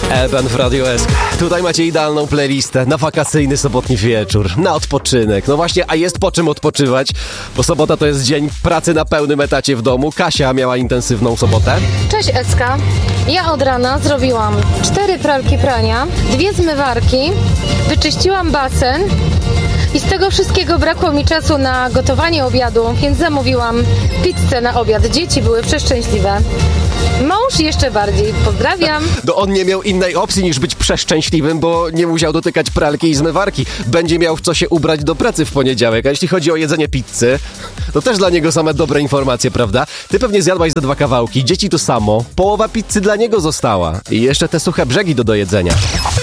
Eban w Radio SK. Tutaj macie idealną playlistę na wakacyjny sobotni wieczór, na odpoczynek. No właśnie, a jest po czym odpoczywać, bo sobota to jest dzień pracy na pełnym etacie w domu. Kasia miała intensywną sobotę. Cześć Ecka. Ja od rana zrobiłam 4 pralki prania, 2 zmywarki, wyczyściłam basen i z tego wszystkiego brakło mi czasu na gotowanie obiadu, więc zamówiłam pizzę na obiad. Dzieci były przeszczęśliwe. Mąż jeszcze bardziej. Pozdrawiam. No on nie miał innej opcji niż być przeszczęśliwym, bo nie musiał dotykać pralki i zmywarki. Będzie miał w co się ubrać do pracy w poniedziałek. A jeśli chodzi o jedzenie pizzy, to też dla niego same dobre informacje, prawda? Ty pewnie zjadłaś ze 2 kawałki, dzieci to samo. Połowa pizzy dla niego została. I jeszcze te suche brzegi do dojedzenia.